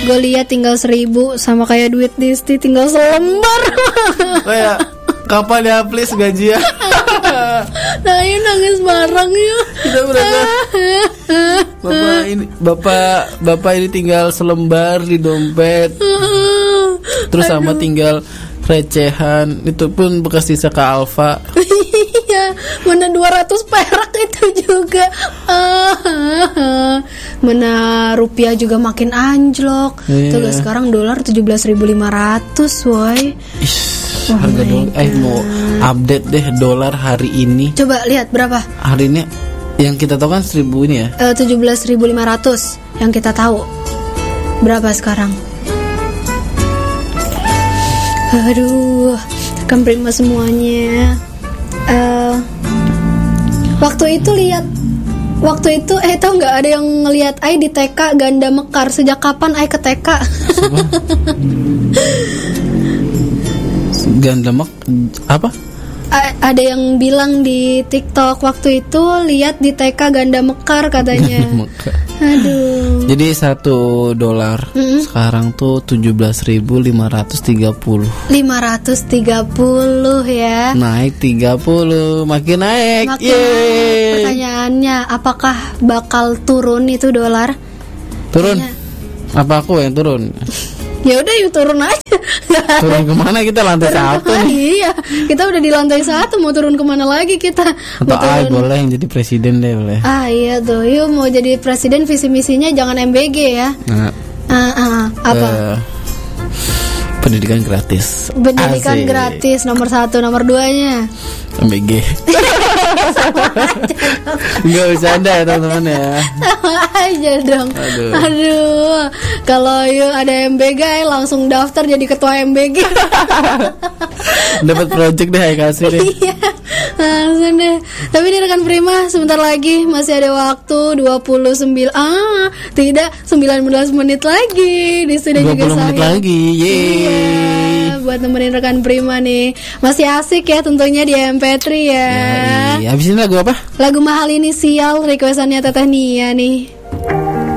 Gue lihat tinggal 1.000 sama kayak duit Disti tinggal selembar. Kayak kapan ya please gajian? Nah ini nangis bareng yuk. Kita berasa Bapak ini tinggal selembar di dompet. Terus sama tinggal recehan, itu pun bekas sisa ke Alfa. Iya, mana 200 perak itu juga. Mana rupiah juga makin anjlok. Tuh sekarang dolar 17.500 woy. Harga dolar mau update deh dolar hari ini. Coba lihat berapa? Hari ini yang kita tahu kan 1.000 ini ya. 17.500 yang kita tahu. Berapa sekarang? Aduh, kan prima semuanya. Waktu itu tahu nggak ada yang ngelihat Ai di TK ganda mekar. Sejak kapan Ai ke TK? Ganda apa? Ada yang bilang di TikTok waktu itu lihat di TK ganda mekar katanya. Ganda mekar. Aduh. Jadi $1 sekarang tuh 17.530. 530 ya. Naik 30, makin naik. Pertanyaannya, apakah bakal turun itu dolar? Turun? Apa aku yang turun? Ya udah yuk turun aja. Turun kemana kita? Lantai 1 nih. Iya, kita udah di lantai 1, mau turun kemana lagi kita? Atau boleh yang jadi presiden deh boleh. Iya tuh, yuk mau jadi presiden visi misinya jangan MBG ya. Apa? Pendidikan gratis. Pendidikan gratis nomor 1, nomor 2-nya MBG. Nggak bercanda ya teman-teman ya. Sama aja dong. Aduh. Kalau yuk ada MBG langsung daftar jadi ketua MBG. Dapat project deh kasih deh. Iya. Langsung deh. Tapi ini rekan Prima sebentar lagi masih ada waktu 19 menit lagi. Di studio juga 20 menit lagi. Yeay. Iya, buat nemenin rekan Prima nih. Masih asik ya tentunya di MP3 ya. Habis ini lagu apa? Lagu Mahal Inisial requestannya Teteh Nia nih.